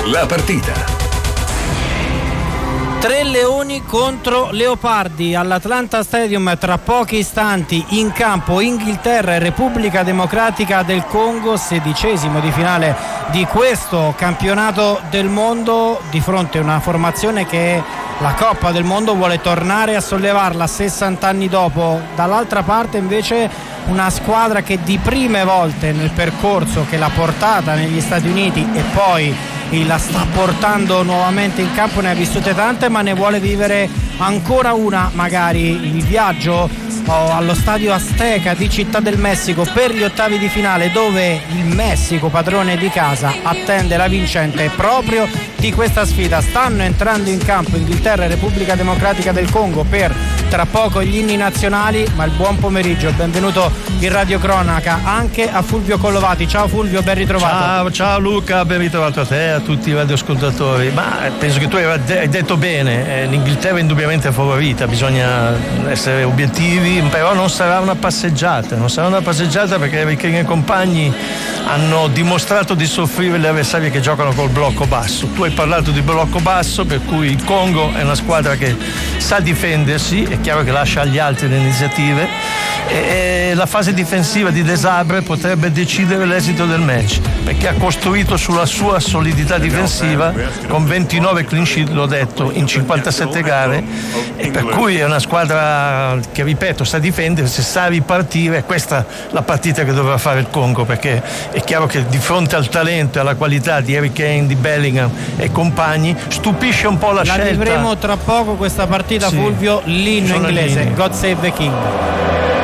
La partita. 3 leoni contro leopardi all'Atlanta Stadium, tra pochi istanti in campo Inghilterra e Repubblica Democratica del Congo, 16° di finale di questo campionato del mondo, di fronte a una formazione che la Coppa del Mondo vuole tornare a sollevarla 60 anni dopo. Dall'altra parte invece una squadra che di prime volte nel percorso che l'ha portata negli Stati Uniti e poi la sta portando nuovamente in campo, ne ha vissute tante, ma ne vuole vivere ancora una, magari il viaggio allo stadio Azteca di Città del Messico per gli ottavi di finale, dove il Messico, padrone di casa, attende la vincente proprio di questa sfida. Stanno entrando in campo Inghilterra e Repubblica Democratica del Congo per tra poco gli inni nazionali, ma il buon pomeriggio e benvenuto in Radio Cronaca anche a Fulvio Collovati. Ciao Fulvio, ben ritrovato. Ciao Luca, ben ritrovato a te e a tutti i radioascoltatori. Ma penso che tu hai detto bene, l'Inghilterra è indubbiamente favorita, bisogna essere obiettivi, però non sarà una passeggiata perché Harry Kane e compagni hanno dimostrato di soffrire le avversarie che giocano col blocco basso. Tu hai parlato di blocco basso, per cui il Congo è una squadra che sa difendersi, è chiaro che lascia agli altri le iniziative, e la fase difensiva di De Zerbi potrebbe decidere l'esito del match, perché ha costruito sulla sua solidità difensiva con 29 clean sheet, l'ho detto, in 57 gare, e per cui è una squadra che, ripeto, sa difendersi, sa ripartire. Questa è la partita che dovrà fare il Congo, perché è chiaro che di fronte al talento e alla qualità di Harry Kane, di Bellingham e compagni stupisce un po' la scelta. La vivremo tra poco questa partita, sì. Fulvio, l'inno inglese God Save the King.